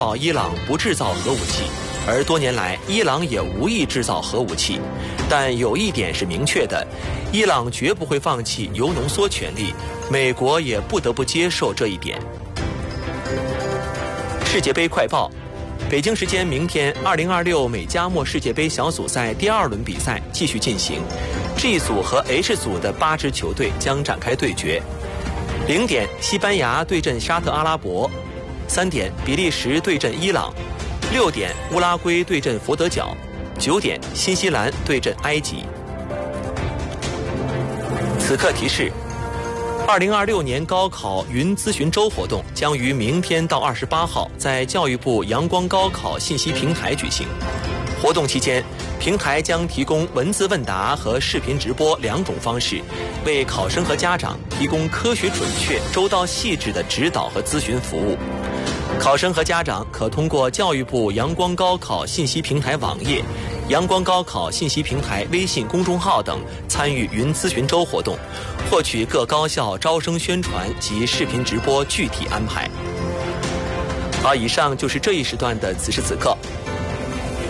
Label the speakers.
Speaker 1: 伊朗不制造核武器，而多年来伊朗也无意制造核武器。但有一点是明确的，伊朗绝不会放弃铀浓缩权利，美国也不得不接受这一点。世界杯快报。北京时间明天，2026美加墨世界杯小组赛第2轮比赛继续进行 ，G 组和 H 组的8支球队将展开对决。0点，西班牙对阵沙特阿拉伯；3点，比利时对阵伊朗；6点，乌拉圭对阵佛得角；9点，新西兰对阵埃及。此刻提示：2026年高考云咨询周活动将于明天到28号在教育部阳光高考信息平台举行。活动期间，平台将提供文字问答和视频直播2种方式，为考生和家长提供科学准确、周到细致的指导和咨询服务。考生和家长可通过教育部阳光高考信息平台网页、阳光高考信息平台微信公众号等参与云咨询周活动，获取各高校招生宣传及视频直播具体安排。好，以上就是这一时段的此时此刻。